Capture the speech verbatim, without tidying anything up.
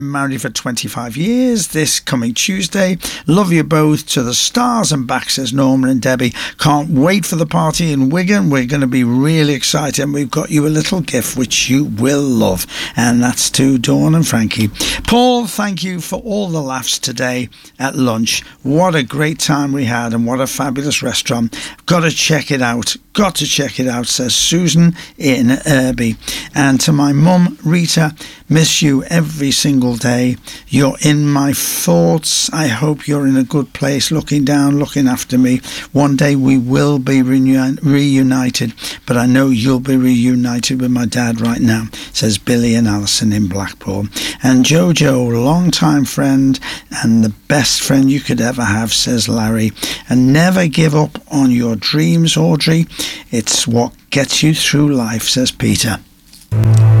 Married for twenty-five years this coming Tuesday. Love you both to the stars and back, says Norman and Debbie. Can't wait for the party in Wigan. We're going to be really excited, and we've got you a little gift which you will love, and that's to Dawn and Frankie. Paul, thank you for all the laughs today at lunch. What a great time we had, and what a fabulous restaurant. Got to check it out. Got to check it out, says Susan in Irby. And to my mum, Rita, miss you every single day. You're in my thoughts. I hope you're in a good place, looking down, looking after me. One day we will be reuni- reunited, but I know you'll be reunited with my dad right now, says Billy and Alison in Blackpool. And Jojo, long-time friend and the best friend you could ever have, says Larry. And never give up on your dreams, Audrey. It's what gets you through life, says Peter.